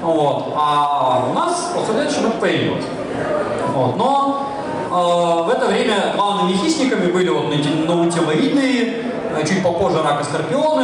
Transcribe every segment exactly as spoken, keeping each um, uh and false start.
Вот. А у нас после этого это появилось. Вот. Но э, в это время главными хищниками были вот наутиловидные, чуть попозже ракоскорпионы.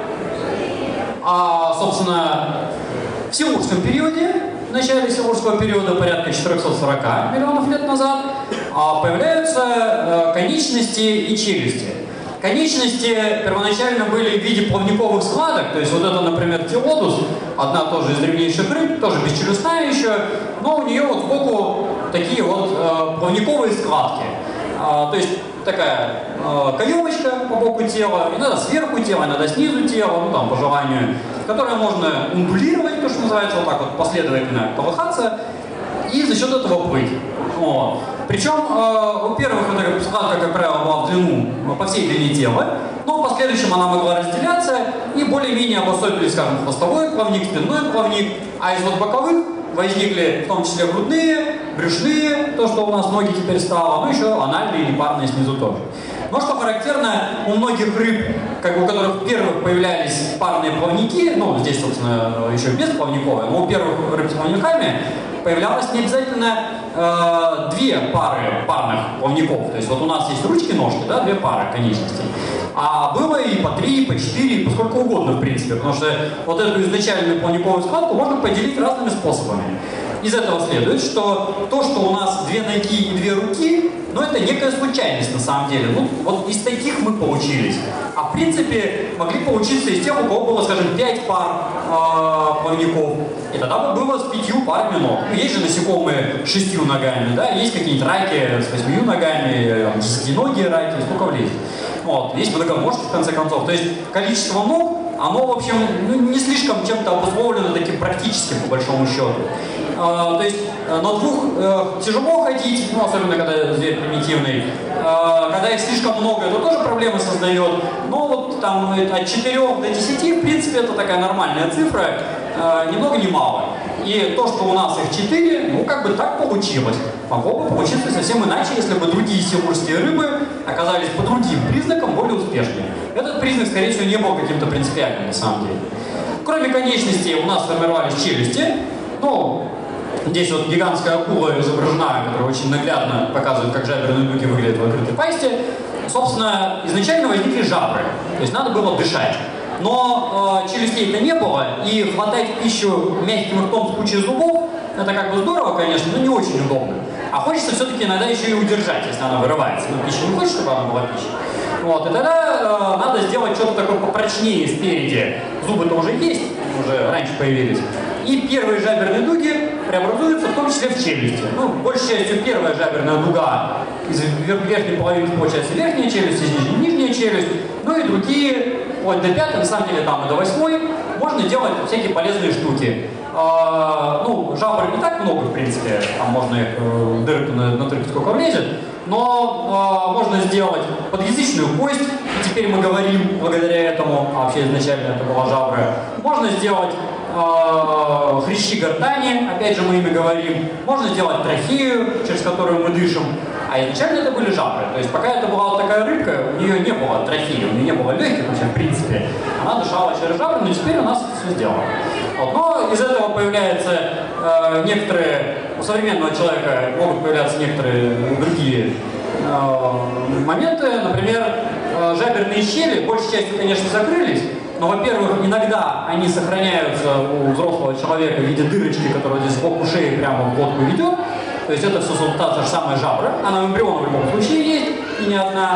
А, собственно, в силурском периоде, в начале силурского периода, порядка четырехсот сорока миллионов лет назад, появляются э, конечности и челюсти. Конечности первоначально были в виде плавниковых складок, то есть вот это, например, Телодус, одна тоже из древнейших рыб, тоже бесчелюстная еще, но у нее вот сбоку такие вот э, плавниковые складки. Э, то есть такая э, каемочка по боку тела, иногда сверху тела, иногда снизу тела, ну там по желанию, которое можно ундулировать, то, что называется, вот так вот последовательно колыхаться, и за счет этого плыть. Вот. Причем, э, во-первых, эта складка, как правило, была в длину, по всей длине тела, но в последующем она могла разделяться, и более-менее обособились, скажем, хвостовой плавник, спинной плавник, а из вот боковых возникли в том числе грудные, брюшные, то, что у нас ноги теперь стало, ну еще анальные и парные снизу тоже. Но что характерно, у многих рыб, как бы, у которых первых появлялись парные плавники, ну здесь, собственно, еще бесплавниковые, но у первых рыб с плавниками появлялось не обязательно э, две пары парных плавников. То есть вот у нас есть ручки-ножки, да, две пары конечностей. А было и по три, и по четыре, и по сколько угодно, в принципе. Потому что вот эту изначальную плавниковую складку можно поделить разными способами. Из этого следует, что то, что у нас две ноги и две руки, ну это некая случайность на самом деле. Ну вот из таких мы получились. А в принципе могли получиться из тех, у кого было, скажем, пять пар э, плавников. И тогда бы было с пятью парами ног. Ну, есть же насекомые с шестью ногами, да, есть какие-нибудь раки с восьмью ногами, десятиногие раки, сколько влезет. Вот. Есть многоножки, в конце концов. То есть количество ног, оно, в общем, ну, не слишком чем-то обусловлено таким практическим, по большому счету. Э, то есть э, на двух э, тяжело ходить, ну, особенно когда зверь примитивный. Э, когда их слишком много, это тоже проблемы создает. Но вот там от четырёх до десяти, в принципе, это такая нормальная цифра. Э, ни много ни мало. И то, что у нас их четыре, ну, как бы так получилось. Могло бы получиться совсем иначе, если бы другие силурские рыбы оказались по другим признакам более успешными. Этот признак, скорее всего, не был каким-то принципиальным на самом деле. Кроме конечностей у нас формировались челюсти. Ну, здесь вот гигантская акула изображена, которая очень наглядно показывает, как жаберные дуги выглядят в открытой пасти. Собственно, изначально возникли жабры, то есть надо было дышать. Но э, челюстей-то не было, и хватать пищу мягким ртом с кучей зубов, это как бы здорово, конечно, но не очень удобно. А хочется все-таки иногда еще и удержать, если она вырывается. Но пища не хочет, чтобы она была пищей. Вот, и тогда э, надо сделать что-то такое попрочнее спереди. Зубы-то уже есть, уже раньше появились. И первые жаберные дуги преобразуются в том числе в челюсти. Ну, большей частью первая жаберная дуга из верхней половинки получается верхняя челюсть, из нижней нижняя челюсть. Ну и другие, вплоть до пятой, на самом деле там и до восьмой, можно делать всякие полезные штуки. А, ну, жабр не так много, в принципе, там можно их э, дырку на, на дырку сколько влезет, но э, можно сделать подъязычную кость, и теперь мы говорим благодаря этому, а вообще изначально это была жабра, можно сделать э, хрящи гортани, опять же мы ими говорим, можно сделать трахею, через которую мы дышим, а изначально это были жабры, то есть пока это была вот такая рыбка, у нее не было трахеи, у нее не было легких вообще в принципе, она дышала через жабры, но теперь у нас это все сделано. Вот. Но из этого появляются э, некоторые, у современного человека могут появляться некоторые другие э, моменты. Например, э, жаберные щели большей частью, конечно, закрылись, но, во-первых, иногда они сохраняются у взрослого человека в виде дырочки, которая здесь сбоку шеи прямо в глотку ведет. То есть это все та же самая жабра, она в эмбрионе в любом случае есть, и не одна,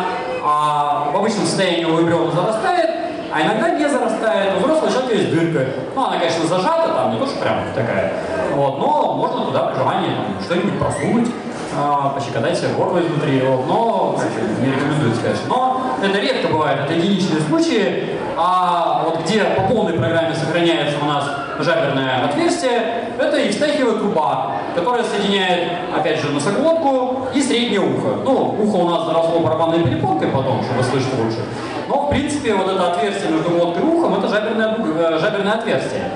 а в обычном состоянии у эмбриона зарастает, а иногда не зарастает, у взрослого человека есть дырка. Ну, она, конечно, зажата, там не то, что прям такая, вот, но можно туда при желании что-нибудь просунуть, э, пощекотать себе горло изнутри, вот, но не рекомендуется, конечно. Но это редко бывает, это единичные случаи, а вот где по полной программе сохраняется у нас жаберное отверстие, это евстахиевая труба, которая соединяет, опять же, носоглотку и среднее ухо. Ну, ухо у нас заросло барабанной перепонкой потом, чтобы слышать лучше. Но, в принципе, вот это отверстие между глоткой и ухом, это жаберное, жаберное отверстие.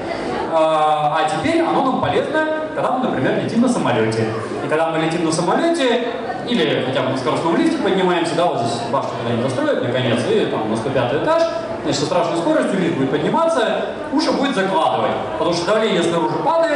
А теперь оно нам полезно, когда мы, например, летим на самолете. И когда мы летим на самолете, или хотя бы на скоростном лифте поднимаемся, да, вот здесь башню когда-нибудь достроят, наконец, и там на сто пятый этаж, значит, со страшной скоростью лифт будет подниматься, уши будет закладывать, потому что давление снаружи падает,